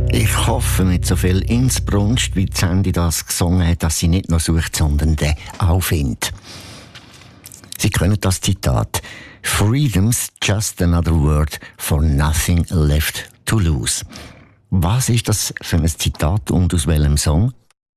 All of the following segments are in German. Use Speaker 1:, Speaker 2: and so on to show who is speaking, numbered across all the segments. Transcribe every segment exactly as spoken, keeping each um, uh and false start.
Speaker 1: Ich hoffe mit so viel Inbrunst, wie Sandy das gesungen hat, dass sie nicht nur sucht, sondern den auch findet. Sie können das Zitat: Freedom's just another word for nothing left to lose. Was ist das für ein Zitat und aus welchem Song?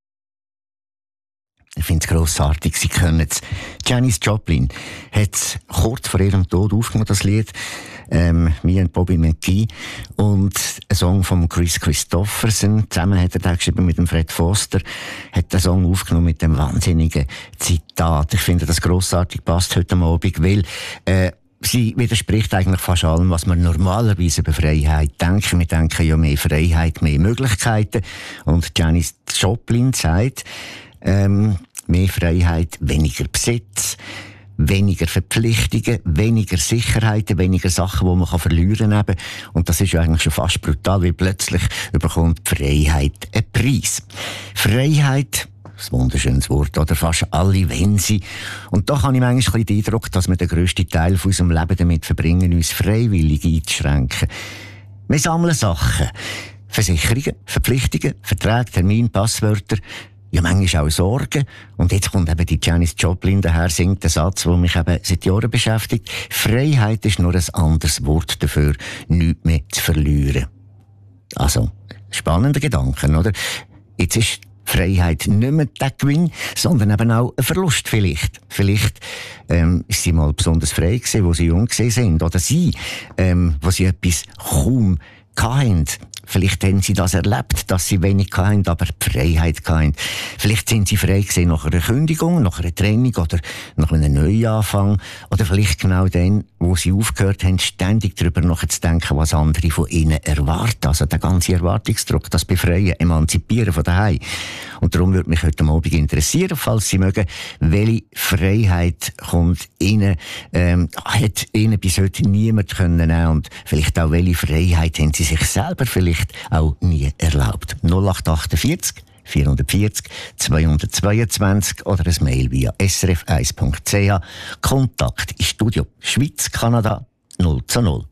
Speaker 1: Ich finde es grossartig, Sie können es. Janis Joplin hat es kurz vor ihrem Tod aufgenommen, das Lied. Ähm, Me and Bobby McGee. Und ein Song von Chris Christopherson. Zusammen hat er den geschrieben mit dem Fred Foster. Hat den Song aufgenommen mit dem wahnsinnigen Zitat. Ich finde, das grossartig passt heute Abend, weil, äh, sie widerspricht eigentlich fast allem, was man normalerweise über Freiheit denken. Wir denken ja mehr Freiheit, mehr Möglichkeiten. Und Janis Joplin sagt, ähm, mehr Freiheit, weniger Besitz, weniger Verpflichtungen, weniger Sicherheiten, weniger Sachen, die man verlieren kann. Und das ist ja eigentlich schon fast brutal, weil plötzlich überkommt die Freiheit einen Preis. Freiheit, ein wunderschönes Wort, oder fast alle wenn sie. Und da habe ich manchmal den Eindruck, dass wir den grössten Teil von unserem Leben damit verbringen, uns freiwillig einzuschränken. Wir sammeln Sachen. Versicherungen, Verpflichtungen, Verträge, Termine, Passwörter. Ja, manchmal auch Sorgen. Und jetzt kommt eben die Janis Joplin daher, singt den Satz, der mich eben seit Jahren beschäftigt. Freiheit ist nur ein anderes Wort dafür, nichts mehr zu verlieren. Also, spannender Gedanke, oder? Jetzt ist Freiheit nicht mehr der Gewinn, sondern eben auch ein Verlust vielleicht. Vielleicht ähm, ist sie mal besonders frei gewesen, wo sie jung gewesen sind. Oder sie, ähm, wo sie etwas kaum hatten. Vielleicht haben sie das erlebt, dass sie wenig hatten, aber die Freiheit hatten. Vielleicht sind sie frei gewesen nach einer Kündigung, nach einer Trennung oder nach einem Neuanfang. Oder vielleicht genau dann, wo sie aufgehört haben, ständig darüber nachzudenken, was andere von ihnen erwarten. Also der ganze Erwartungsdruck, das Befreien, Emanzipieren von daheim. Und darum würde mich heute Abend interessieren, falls Sie mögen, welche Freiheit kommt Ihnen, ähm, hat Ihnen bis heute niemand können nehmen, und vielleicht auch welche Freiheit haben Sie sich selber vielleicht auch nie erlaubt. null acht achtundvierzig vierhundertvierzig zweihundertzweiundzwanzig oder ein Mail via s r f eins punkt c h. Kontakt ins Studio Schweiz, Kanada null zu null.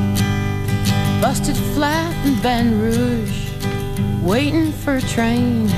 Speaker 2: Busted flat in Baton Rouge, waiting for a train.